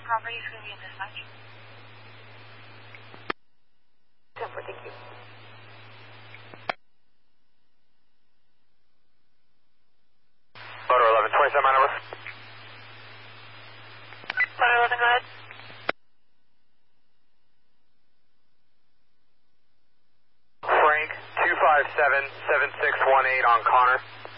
property is going to be in dispatch. 10-4, thank you. Motor 11, 27, my number. Motor 11, go ahead. Frank, 257-7618 on Connor.